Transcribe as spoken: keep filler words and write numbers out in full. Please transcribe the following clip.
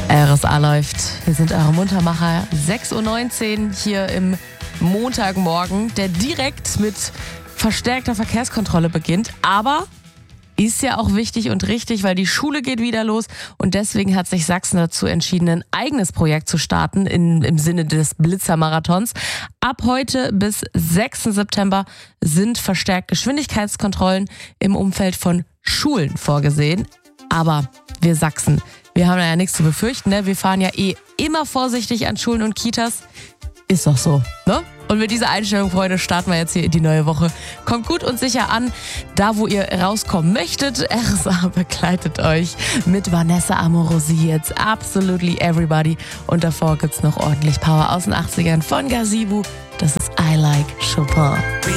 R S A läuft. Wir sind eure Muntermacher. sechs Uhr neunzehn hier im Montagmorgen, der direkt mit verstärkter Verkehrskontrolle beginnt. Aber ist ja auch wichtig und richtig, weil die Schule geht wieder los. Und deswegen hat sich Sachsen dazu entschieden, ein eigenes Projekt zu starten in, im Sinne des Blitzermarathons. Ab heute bis sechsten September sind verstärkt Geschwindigkeitskontrollen im Umfeld von Schulen vorgesehen. Aber wir Sachsen, wir haben ja nichts zu befürchten, ne? Wir fahren ja eh immer vorsichtig an Schulen und Kitas. Ist doch so, ne? Und mit dieser Einstellung, Freunde, starten wir jetzt hier in die neue Woche. Kommt gut und sicher an, da wo ihr rauskommen möchtet. R S A begleitet euch mit Vanessa Amorosi jetzt. Absolutely Everybody. Und davor gibt's noch ordentlich Power aus den achtzigern von Gazebo. Das ist I Like Chopin.